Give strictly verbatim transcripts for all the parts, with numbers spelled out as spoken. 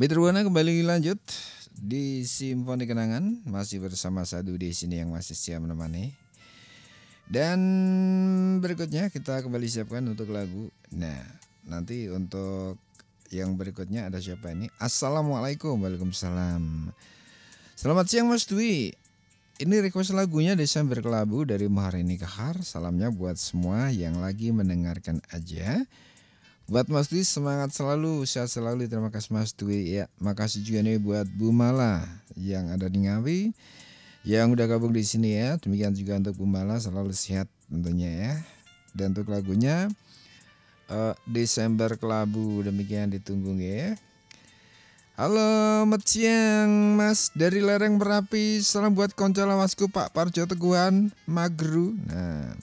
Beterwana kembali lanjut di Simfoni Kenangan, masih bersama Sadu di sini yang masih siap menemani. Dan berikutnya kita kembali siapkan untuk lagu. Nah, nanti untuk yang berikutnya ada siapa ini? Assalamualaikum, waalaikumsalam. Selamat siang Mas Dwi. Ini request lagunya Desember Kelabu dari Maharini Kahar. Salamnya buat semua yang lagi mendengarkan aja. Buat Mas Dwi semangat selalu, sehat selalu. Terima kasih Mas Dwi ya. Makasih juga nih buat Bu Mala yang ada di Ngawi, yang udah gabung di sini ya. Demikian juga untuk Bu Mala, selalu sehat tentunya ya. Dan untuk lagunya uh, Desember Kelabu, demikian ditunggu ya. Halo selamat siang Mas dari lereng Merapi. Salam buat konco lawasku Pak Parjo Teguhan Magru. Nah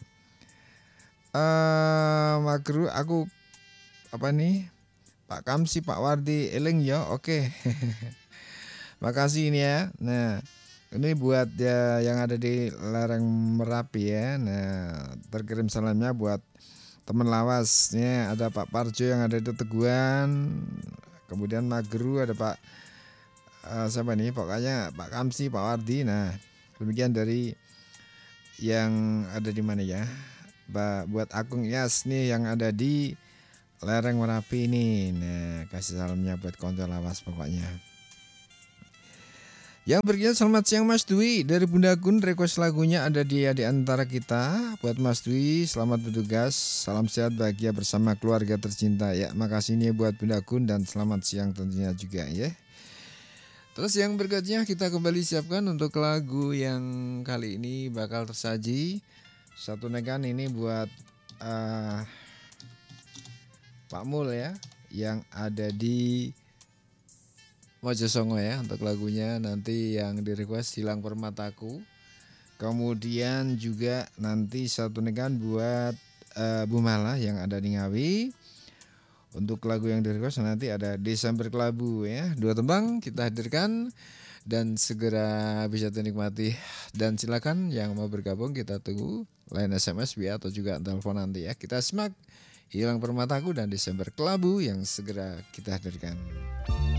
uh, Magru aku apa nih Pak Kamsi Pak Wardi Eling ya. Oke. Makasih ini ya. Nah ini buat ya yang ada di lereng Merapi ya. Nah terkirim salamnya buat teman lawasnya, ada Pak Parjo yang ada di Teguhan, kemudian Magru, ada Pak uh, siapa nih pokoknya Pak Kamsi Pak Wardi. Nah demikian dari yang ada di mana ya. Ba, buat Akung Yas nih yang ada di lereng Merapi ini. Nah kasih salamnya buat konco lawas pokoknya. Yang berikutnya selamat siang Mas Dwi dari Bunda Gun. Request lagunya ada di di antara kita. Buat Mas Dwi selamat bertugas. Salam sehat bahagia bersama keluarga tercinta ya. Makasih nih buat Bunda Gun dan selamat siang tentunya juga ya. Terus yang berikutnya kita kembali siapkan untuk lagu yang kali ini bakal tersaji. Satu negan ini buat uh, Pak Mul ya, yang ada di Mojosongo ya. Untuk lagunya nanti yang di request Hilang Permataku. Kemudian juga nanti satu negan buat uh, Bu Mala yang ada di Ngawi. Untuk lagu yang di request nanti ada Desember Kelabu ya. Dua tembang kita hadirkan dan segera bisa dinikmati. Dan silakan yang mau bergabung kita tunggu line S M S via atau juga telepon nanti ya. Kita simak Hilang Permataku dan Desember Kelabu yang segera kita hadirkan.